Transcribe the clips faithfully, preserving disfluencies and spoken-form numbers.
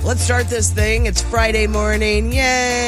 let's start this thing. It's Friday morning. Yay!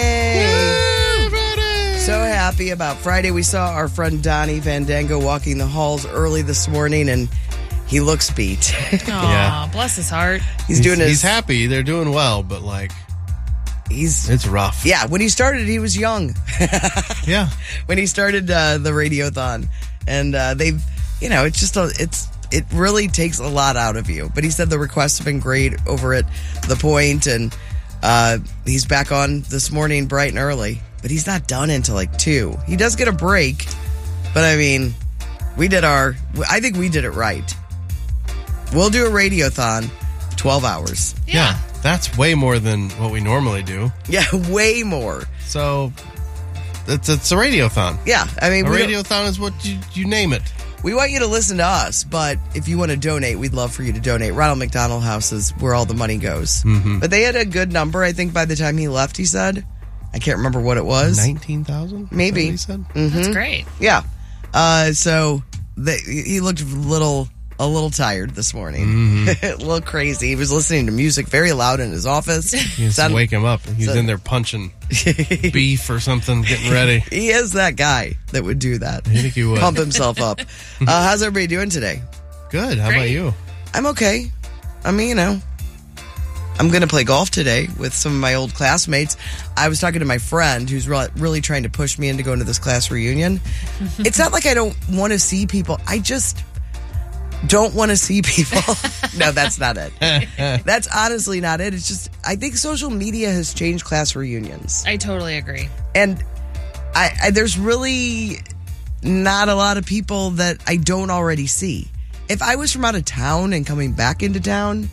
Yay, Friday! So happy about Friday. We saw our friend Donnie Vandango walking the halls early this morning, and he looks beat. Aw, Yeah. bless his heart. He's, doing his... He's happy. They're doing well, but like, He's... it's rough. Yeah, when he started, he was young. Yeah. When he started uh, the Radiothon. And uh, they've, you know, it's just, a, it's it really takes a lot out of you. But he said the requests have been great over at The Point, and uh, he's back on this morning bright and early. But he's not done until like two. He does get a break, but I mean, we did our, I think we did it right. We'll do a Radiothon, twelve hours. Yeah. Yeah. That's way more than what we normally do. Yeah, way more. So it's, it's a radiothon. Yeah, I mean, A we, don't- radiothon is what you, you name it. we want you to listen to us, but if you want to donate, we'd love for you to donate. Ronald McDonald House is where all the money goes. Mm-hmm. But they had a good number, I think, by the time he left, he said. I can't remember what it was. nineteen thousand? Maybe. He said? That's great. Yeah. Uh, so they, he looked a little a little tired this morning. Mm-hmm. A little crazy. He was listening to music very loud in his office. You just Sound- wake him up. He's So- in there punching beef or something, getting ready. He is that guy that would do that. I think you would. Pump himself up. Uh, how's everybody doing today? Good. How about Great. you? I'm okay. I mean, you know, I'm going to play golf today with some of my old classmates. I was talking to my friend who's re- really trying to push me into going to this class reunion. It's not like I don't want to see people. I just don't want to see people. No, that's not it. That's honestly not it. It's just, I think social media has changed class reunions. I totally agree. And I, I there's really not a lot of people that I don't already see. If I was from out of town and coming back into town,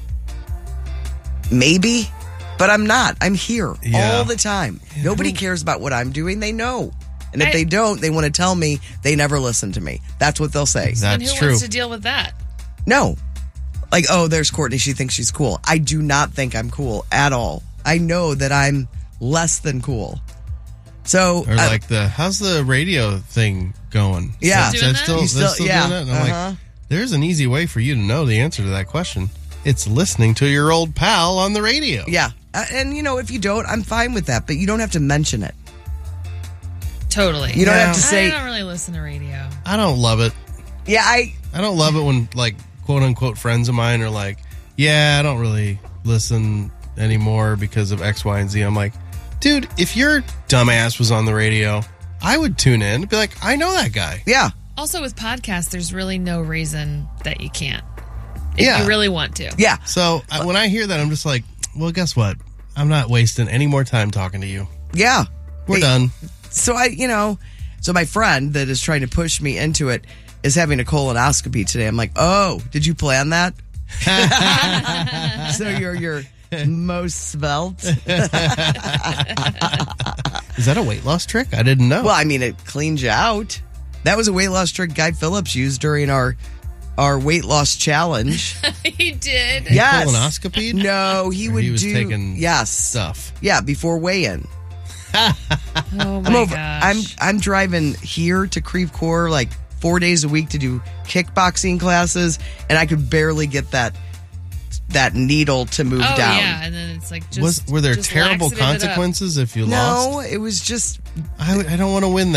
maybe, but I'm not. I'm here Yeah. all the time. Nobody cares about what I'm doing. They know. And if I- they don't, they want to tell me they never listen to me. That's what they'll say. And That's who true. wants to deal with that? No. Like, oh, there's Courtney. She thinks she's cool. I do not think I'm cool at all. I know that I'm less than cool. So, Or uh, like the, how's the radio thing going? Yeah. Is Still doing that that? still, You they're still- still yeah. doing it? And I'm Uh-huh. like, there's an easy way for you to know the answer to that question. It's listening to your old pal on the radio. yeah. Uh, and, you know, if you don't, I'm fine with that, but you don't have to mention it. Totally. You don't Yeah. have to say, I don't really listen to radio. I don't love it. yeah, I, I don't love it when, like, quote unquote friends of mine are like, yeah, I don't really listen anymore because of X, Y, and Z. I'm like, dude, if your dumbass was on the radio, I would tune in and be like, I know that guy. yeah. Also, with podcasts, there's really no reason that you can't. If Yeah. you really want to. Yeah. So I, when I hear that, I'm just like, well, guess what? I'm not wasting any more time talking to you. Yeah. We're Hey, done. So I, you know, so my friend that is trying to push me into it is having a colonoscopy today. I'm like, oh, did you plan that? So you're your most svelte. Is that a weight loss trick? I didn't know. Well, I mean, it cleans you out. That was a weight loss trick Guy Phillips used during our our weight loss challenge. He did. Yes. Colonoscopy? No, he Or would he was do taking yes stuff. Yeah, before weigh-in. Oh my I'm over. gosh. I'm I'm driving here to Creve Coeur like four days a week to do kickboxing classes, and I could barely get that that needle to move oh down. yeah, and then it's like just Was were there just terrible laxative it up. consequences if you lost? No, it was just I, I don't want to win that.